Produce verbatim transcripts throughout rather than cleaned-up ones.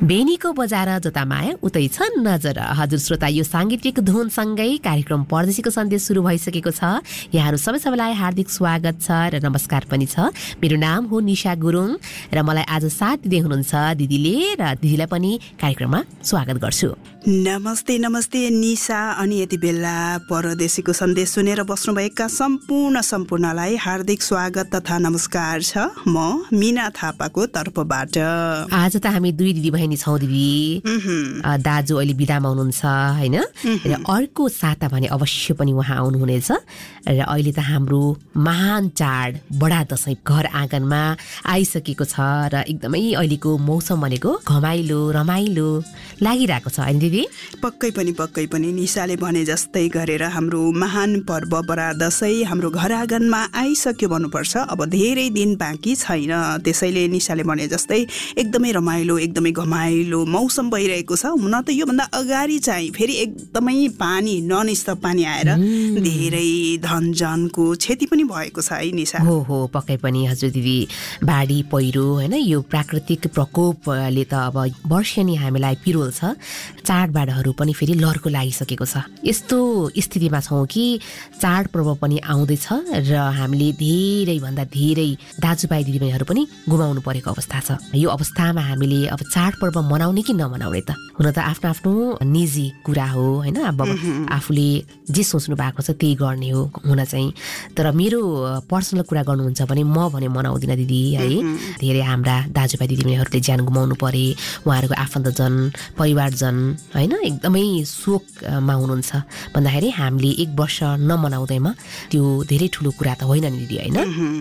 बेनीको बजार जता माया उतै छ नजर। हजुर श्रोता, यो साङ्गीतिक धुनसँगै कार्यक्रम परदेशीको सन्देश सुरु भइसकेको छ। यहाँहरू सबै सबैलाई हार्दिक स्वागत छ र नमस्कार पनि छ। मेरो नाम हो निशा गुरुङ र मलाई आज साथ दिँदै हुनुहुन्छ दिदीले, र दिदीलाई पनि कार्यक्रममा स्वागत गर्छु। नमस्ते नमस्ते निशा। अनि यति बेला परदेशीको सन्देश सुनेर बस्नुभएका सम्पूर्ण सम्पूर्णलाई हार्दिक स्वागत तथा नमस्कार छ म मिना थापाको तर्फबाट। आज त हामी दुई दिदी बहिनी छौँ दिदी। दाजु अहिले बिदामा हुनुहुन्छ होइन, र अर्को साता भने अवश्य पनि उहाँ आउनुहुनेछ। र अहिले त हाम्रो महान चाड बडा दशैं घर आँगनमा आइसकेको छ र एकदमै अहिलेको मौसम भनेको घमाइलो रमाइलो लागिरहेको छ होइन दिदी? पक्कै पनि पक्कै पनि निशाले भने जस्तै गरेर हाम्रो महान पर्व बडा दशैं हाम्रो घर आँगनमा आइसक्यो भन्नुपर्छ। अब धेरै दिन बाँकी छैन, त्यसैले निशाले भने जस्तै एकदमै रमाइलो एकदमै घमाइलो मौसम भइरहेको छ। हुन त योभन्दा अगाडि चाहिँ फेरि एकदमै पानी नन स्टप पानी आएर धेरै धनजनको क्षति पनि भएको छ है निशा? हो हो पक्कै पनि हजुर दिदी। बाढी पहिरो होइन, यो प्राकृतिक प्रकोपले त अब वर्षेनी हामीलाई पिरोल्छ। चाडबाडहरू पनि फेरि लर्को लागिसकेको छ। यस्तो स्थितिमा छौँ कि चाडपर्व पनि आउँदैछ र हामीले धेरैभन्दा धेरै दाजुभाइ दिदीबहिनीहरू पनि गुमाउनु परेको अवस्था छ। यो अवस्थामा हामीले अब चाडपर्व मनाउने कि नमनाउने त? हुन त आफ्नो आफ्नो निजी कुरा हो होइन, अब आफूले जे सोच्नु भएको छ त्यही गर्ने हो हुन चाहिँ। तर मेरो पर्सनल कुरा गर्नुहुन्छ भने म भने मनाउँदिनँ दिदी है। धेरै हाम्रा दाजुभाइ दिदीबहिनीहरूले ज्यान गुमाउनु परे, उहाँहरूको आफन्तजन परिवारजन होइन एकदमै शोकमा हुनुहुन्छ भन्दाखेरि हामीले एक वर्ष नमनाउँदैमा त्यो धेरै ठुलो कुरा त होइन नि दिदी होइन?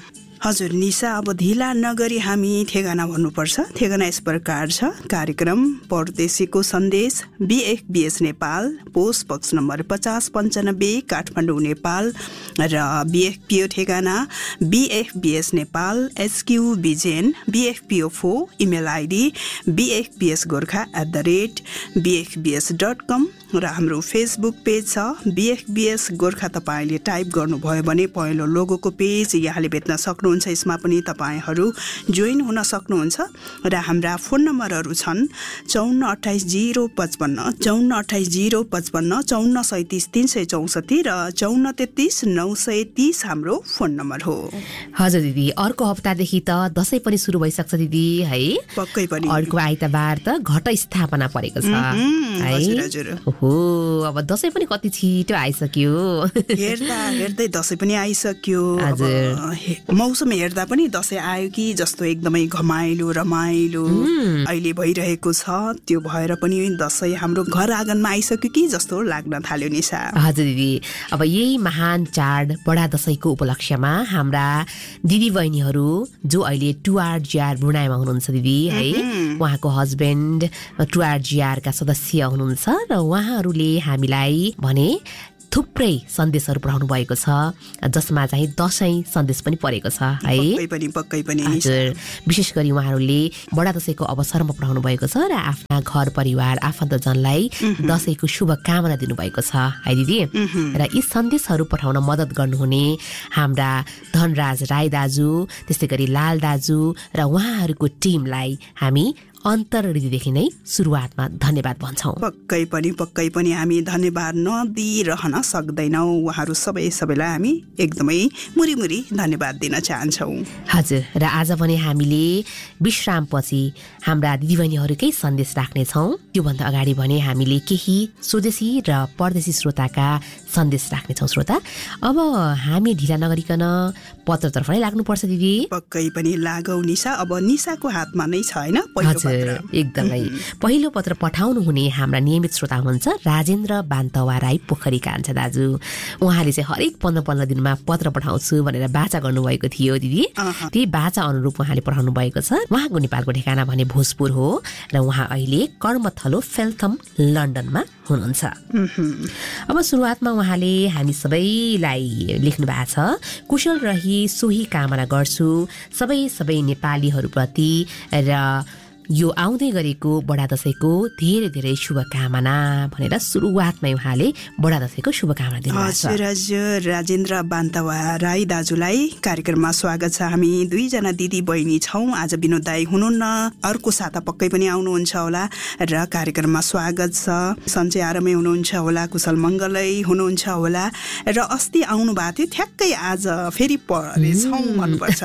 हजुर निशा, अब ढिला नगरी हामी ठेगाना भन्नुपर्छ। ठेगाना यस प्रकार छ। कार्यक्रम परदेशीको सन्देश, बिएफबिएस नेपाल, पोस्ट बक्स नम्बर पचास पन्चानब्बे काठमाडौँ नेपाल, र बिएफपिओ ठेगाना बिएफबिएस Nepal SQ Bijen बिएफपिओ four, email ID बिएफबिएस Gorkha at the rate बिएफबिएस dot कम, र हाम्रो फेसबुक पेज छ बिएफबिएस गोर्खा। तपाईँले टाइप गर्नुभयो भने पहिलो लोगोको पेज यहाँले भेट्न सक्नुहुन्छ। यसमा पनि तपाईँहरू जोइन हुन सक्नुहुन्छ। र हाम्रा फोन नम्बरहरू छन् चौन्न अठाइस जिरो पचपन्न चौन्न अठाइस जिरो पचपन्न चौन्न सैतिस तिन सय चौसठी र चौन्न तेत्तिस नौ सय तिस हाम्रो फोन नम्बर हो। हजुर दिदी, अर्को हप्तादेखि त दसैँ पनि सुरु भइसक्छ दिदी है? पक्कै पनि। अर्को आइतबार त घट स्थापना परेको छ है? हो, अब दसैँ पनि कति छिटो आइसक्यो। हेर्दा हेर्दै दसैँ पनि आइसक्यो। मौसम हेर्दा पनि दसैँ आयो कि जस्तो एकदमै घमाइलो रमाइलो अहिले भइरहेको छ। त्यो भएर पनि दसैँ हाम्रो घर आँगनमा आइसक्यो कि जस्तो लाग्न थाल्यो निशा। हजुर दिदी, अब यही महान चाड बडा दसैँको उपलक्ष्यमा हाम्रा दिदी बहिनीहरू जो अहिले टुआर जिआर बुढाइमा हुनुहुन्छ दिदी है, उहाँको हस्बेन्ड टुआर जिआरका सदस्य हुनुहुन्छ र उहाँहरूले हामीलाई भने थुप्रै सन्देशहरू पठाउनु भएको छ, जसमा चाहिँ दसैँ सन्देश पनि परेको छ है? पक्कै पनि पक्कै पनि। हजुर, विशेष गरी उहाँहरूले बडा दसैँको अवसरमा पठाउनु भएको छ र आफ्ना घर परिवार आफन्तजनलाई दसैँको शुभकामना दिनुभएको छ है दिदी। र यी सन्देशहरू पठाउन मद्दत गर्नुहुने हाम्रा धनराज राई दाजु, त्यस्तै गरी लाल दाजु र उहाँहरूको टिमलाई हामी अन्तर्हृदयदेखि नै सुरुवातमा धन्यवाद भन्छौँ। पक्कै पनि पक्कै पनि हामी धन्यवाद नदिइरहन सक्दैनौँ। उहाँहरू सबै सबैलाई हामी एकदमै मुरीमुरी धन्यवाद दिन चाहन्छौँ। हजुर, र आज पनि हामीले विश्रामपछि हाम्रा दिदीबहिनीहरूकै सन्देश राख्नेछौँ। त्योभन्दा अगाडि भने हामीले केही स्वदेशी र परदेशी श्रोताका सन्देश राख्नेछौँ। श्रोता, अब हामी ढिला नगरिकन पत्रतर्फ नै लाग्नुपर्छ दिदी। पक्कै पनि लागौ निशा। अब निशाको हातमा नै छ होइन पहिलो पत्र? एकदमै। पहिलो पत्र पठाउनु हुने हाम्रा नियमित श्रोता हुनुहुन्छ राजेन्द्र बान्तवा राई पोखरी कान्छा दाजु। उहाँले चाहिँ हरेक पन्ध्र पन्ध्र दिनमा पत्र पठाउँछु भनेर बाचा गर्नुभएको थियो दिदी। त्यही बाचा अनुरूप उहाँले पठाउनु भएको छ। उहाँको नेपालको ठेगाना भने भोजपुर हो र उहाँ अहिले कर्मथलो फेल्थम लन्डनमा हुनुहुन्छ। अब सुरुवातमा उहाँले हामी सबैलाई लेख्नु भएको छ, कुशल रही सोही कामना गर्छु सबै सबै नेपालीहरूप्रति र यो आउँदै गरेको बडा दशैंको धेरै धेरै शुभकामना भनेर सुरुवातमै उहाँले बडा दशैंको शुभकामना दिनुभएको छ। हजुर हजुर राजेन्द्र बान्तवा राई दाजुलाई कार्यक्रममा स्वागत छ। हामी दुईजना दिदी बहिनी छौँ। आज विनोद दाई हुनुहुन्न, अर्को साता पक्कै पनि आउनुहुन्छ होला र कार्यक्रममा स्वागत छ। सन्चै आरामै हुनुहुन्छ होला, कुशल मङ्गलै हुनुहुन्छ होला र अस्ति आउनु भएको थियो, ठ्याक्कै आज फेरि परेछौँ भन्नुपर्छ।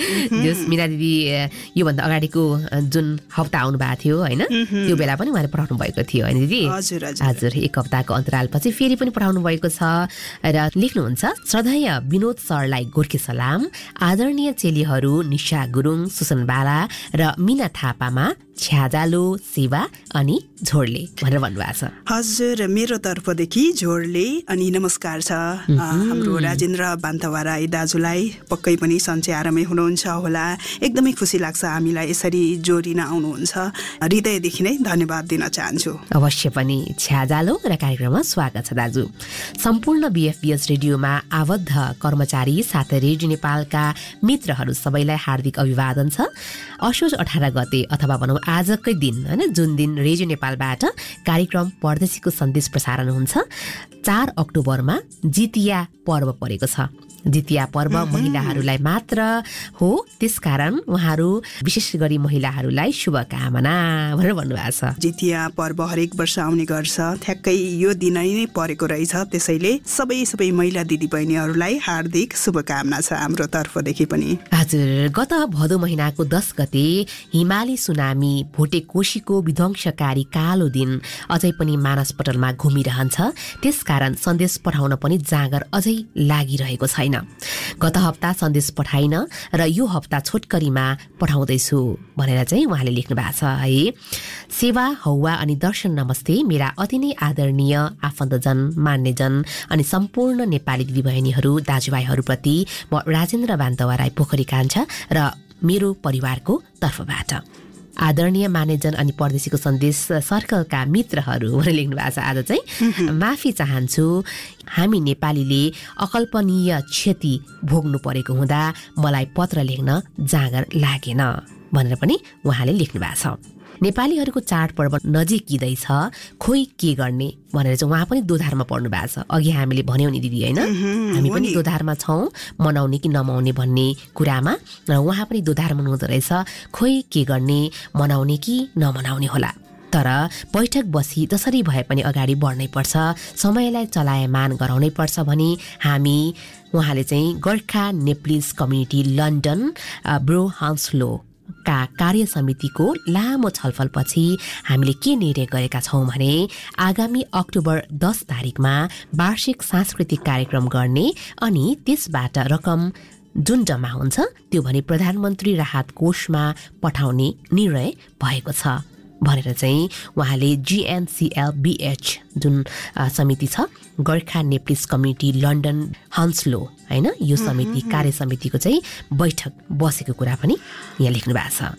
मिना दिदी योभन्दा अगाडिको जुन हप्ता आउनु भएको थियो होइन, त्यो बेला पनि उहाँले पठाउनु भएको थियो होइन दिदी? हजुर हजुर एक हप्ताको अन्तरालपछि फेरि पनि पठाउनु भएको छ र लेख्नुहुन्छ, श्रद्धेय विनोद सरलाई गोर्खे सलाम। आदरणीय चेलीहरू निशा गुरुङ, सुसन बाला र मिना थापामा छ्याजालो, सेवा अनि झोडले भनेर भन्नुभएको छ। हजुर मेरो तर्फदेखि झोडले अनि नमस्कार छ। हाम्रो राजेन्द्र बान्तवा राई दाजुलाई पक्कै पनि सन्चै आरामै हुनुहुन्छ होला। एकदमै खुसी लाग्छ हामीलाई यसरी जोडिन आउनुहुन्छ। हृदयदेखि नै धन्यवाद दिन चाहन्छु। अवश्य पनि छ्याजालो र कार्यक्रममा स्वागत छ दाजु। सम्पूर्ण बिएफबिएस रेडियोमा आबद्ध कर्मचारी साथै रेडियो नेपालका मित्रहरू सबैलाई हार्दिक अभिवादन छ। असोज अठार गते अथवा भनौँ आजकै दिन होइन, जुन दिन रेडियो नेपालबाट कार्यक्रम परदेशीको सन्देश प्रसारण हुन्छ, चार अक्टोबरमा जितिया पर्व परेको छ। जितिया पर्व महिलाहरूलाई मात्र हो, त्यसकारण उहाँहरू विशेष गरी महिलाहरूलाई शुभकामना भनेर भन्नुभएको छ। जितिया पर्व हरेक वर्ष आउने गर्छ, ठ्याक्कै यो दिन नै परेको रहेछ। त्यसैले सबै सबै महिला दिदीबहिनीहरूलाई हार्दिक शुभकामना छ हाम्रो तर्फदेखि पनि। हजुर, गत भदौ महिनाको दस गते हिमाली सुनामी भोटेकोशीको विध्वंसकारी कालो दिन अझै पनि मानसपटलमा घुमिरहन्छ। त्यसकारण सन्देश पठाउन पनि जाँगर अझै लागिरहेको छैन। गत हप्ता सन्देश पठाइन र यो हप्ता छोटकरीमा पठाउँदैछु भनेर चाहिँ उहाँले लेख्नु भएको छ है। सेवा, हौवा अनि दर्शन नमस्ते। मेरा अति नै आदरणीय आफन्तजन, मान्यजन अनि सम्पूर्ण नेपाली दिदीबहिनीहरू, दाजुभाइहरूप्रति म राजेन्द्र बान्तवा राई पोखरी कान्छा र मेरो परिवारको तर्फबाट आदरणीय मानेजन अनि परदेशीको सन्देश सर्कलका मित्रहरू भनेर लेख्नु भएको छ। आज चाहिँ माफी चाहन्छु, हामी नेपालीले अकल्पनीय क्षति भोग्नु परेको हुँदा मलाई पत्र लेख्न जाँगर लागेन भनेर पनि उहाँले लेख्नु भएको छ। नेपालीहरूको चाडपर्व नजिकिँदैछ, खोइ के गर्ने भनेर चाहिँ उहाँ पनि दोधारमा पर्नु भएको छ। अघि हामीले भन्यौँ नि दिदी होइन, हामी पनि दोधारमा छौँ, मनाउने कि नमनाउने भन्ने कुरामा, र उहाँ पनि दोधारमा हुनुहुँदो रहेछ। खोइ के गर्ने, मनाउने कि नमनाउने होला, तर बैठक बसी जसरी भए पनि अगाडि बढ्नै पर्छ, समयलाई चलायमान गराउनै पर्छ भनी हामी उहाँले चाहिँ Gorkha Nepalese community London bro हान्सलो का कार्य समितिको लामो छलफलपछि हामीले के निर्णय गरेका छौँ भने आगामी अक्टोबर दस तारिकमा वार्षिक सांस्कृतिक कार्यक्रम गर्ने अनि त्यसबाट रकम जुन जम्मा हुन्छ त्यो भने प्रधानमन्त्री राहत कोषमा पठाउने निर्णय भएको छ भनेर चाहिँ उहाँले जिएनसिएलबिएच जुन समिति छ, गोर्खा नेप्लिज कम्युनिटी लन्डन हन्सलो होइन, यो समिति कार्य समितिको चाहिँ बैठक बसेको कुरा पनि यहाँ लेख्नु भएको छ।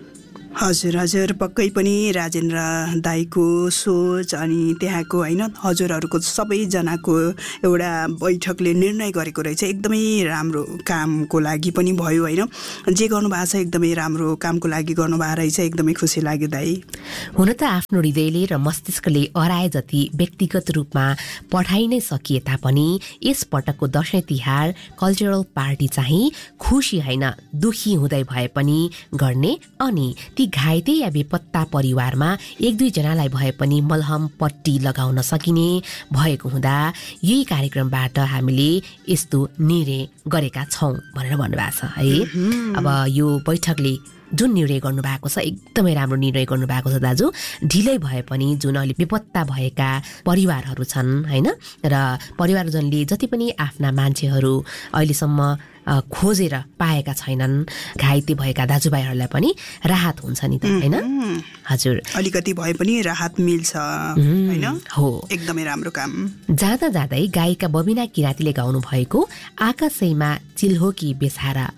हजुर हजुर पक्कै पनि राजेन्द्र दाईको सोच अनि त्यहाँको होइन हजुरहरूको सबैजनाको एउटा बैठकले निर्णय गरेको रहेछ। एकदमै राम्रो कामको लागि पनि भयो होइन, जे गर्नुभएको छ एकदमै राम्रो कामको लागि गर्नुभएको रहेछ। एकदमै खुसी लाग्यो दाई। हुन त आफ्नो हृदयले र मस्तिष्कले अराए जति व्यक्तिगत रूपमा पठाइ नै सकिए तापनि यस पटकको दसैँ तिहार कल्चरल पार्टी चाहिँ खुसी होइन दुखी हुँदै भए पनि गर्ने अनि ती घाइते या बेपत्ता परिवारमा एक दुईजनालाई भए पनि मलहम पट्टी लगाउन सकिने भएको हुँदा यही कार्यक्रमबाट हामीले यस्तो निर्णय गरेका छौँ भनेर भन्नुभएको छ है। अब यो बैठकले जुन निर्णय गर्नुभएको छ एकदमै राम्रो निर्णय गर्नुभएको छ दाजु। ढिलै भए पनि जुन अहिले बेपत्ता भएका परिवारहरू छन् होइन, र परिवारजनले जति पनि आफ्ना मान्छेहरू अहिलेसम्म खोजेर पाएका छैनन्, घाइते भएका दाजुभाइहरूलाई पनि राहत हुन्छ नि त होइन। हजुर, अलिकति भए पनि राहत मिल्छ होइन। हो, एकदमै राम्रो काम। जाँदा जाँदै गायिका बबिना किराँतीले गाउनु भएको आकाशैमा चिल्हो कि बेसारा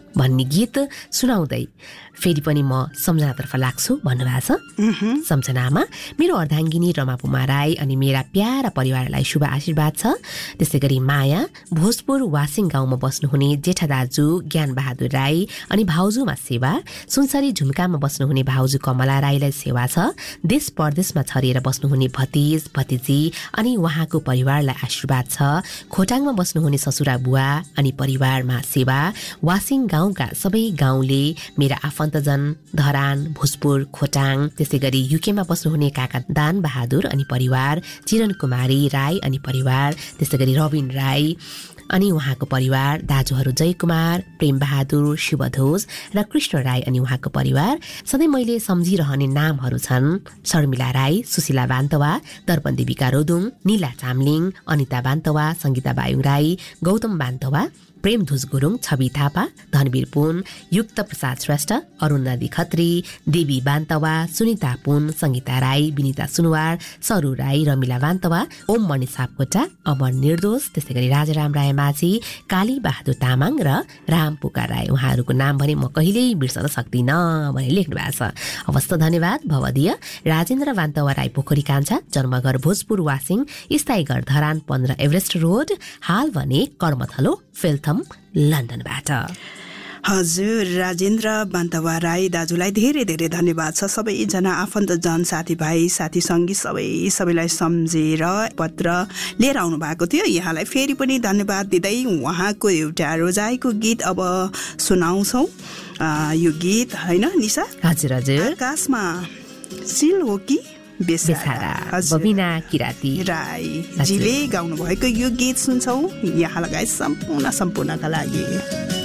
भन्ने गीत सुनाउँदै फेरि पनि म सम्झनातर्फ लाग्छु भन्नुभएको छ। सम्झनामा मेरो अर्धाङ्गिनी रमापुमा राई अनि मेरा प्यारा परिवारलाई शुभ आशीर्वाद छ। त्यसै गरी माया भोजपुर वासिङ गाउँमा बस्नुहुने जेठा दाजु ज्ञान बहादुर राई अनि भाउजूमा सेवा, सुनसरी झुम्कामा बस्नुहुने भाउजू कमला राईलाई सेवा छ। देश परदेशमा छरिएर बस्नुहुने भतिज भतिजी अनि उहाँको परिवारलाई आशीर्वाद छ। खोटाङमा बस्नुहुने ससुरा बुवा अनि परिवारमा सेवा। वासिङ गाउँका सबै गाउँले मेरा आफन्तजन धरान भोजपुर खोटाङ, त्यसै गरी युकेमा बस्नुहुने काका दान बहादुर अनि परिवार, चिरन कुमारी राई अनि परिवार, त्यसै गरी रविन राई अनि उहाँको परिवार, दाजुहरू जय कुमार, प्रेम बहादुर, शिवध्वज र कृष्ण राई अनि उहाँको परिवार। सधैँ मैले सम्झिरहने नामहरू छन् शर्मिला राई, सुशीला बान्तवा, दर्पण देविका रोदुङ, नीला चामलिङ, अनिता बान्तवा, सङ्गीता बायुङ राई, गौतम बान्तवा, प्रेम धुज गुरुङ, छवि थापा, धनवीर पुन, युक्त प्रसाद श्रेष्ठ, अरुण नदी खत्री, देवी बान्तवा, सुनिता पुन, सङ्गीता राई, विनिता सुनवार, सरू राई, रमिला बान्तवा, ओम मणि सापकोटा, अमर निर्दोष, त्यसै गरी राजाराम राय माझी, काली बहादुर तामाङ र राम पुकार राई। उहाँहरूको नाम भने म कहिल्यै बिर्सन सक्दिनँ भनेर लेख्नु भएको छ। हवस् धन्यवाद। भवदीय राजेन्द्र बान्तवा राई पोखरी कान्छा, जन्मघर भोजपुर वासिङ, स्थायी घर धरान पन्ध्र एभरेस्ट रोड, हाल भने कर्मथलो फेल्थम लन्डनबाट। हजुर, राजेन्द्र बान्तवा राई दाजुलाई धेरै धेरै धन्यवाद छ। सबैजना आफन्तजन साथीभाइ साथी सङ्गी सबै सबैलाई सम्झेर पत्र लिएर आउनु भएको थियो। यहाँलाई फेरि पनि धन्यवाद दिँदै उहाँको एउटा रोजाइको गीत अब सुनाउँछौँ। यो गीत होइन निशा? हजुर हजुर। आकाशमा सिल हो कि बेसारा, बबिना किराती राई जीले गाउनु भएको यो गीत सुन्छौँ यहाँ लगायत सम्पूर्ण सम्पूर्णका लागि।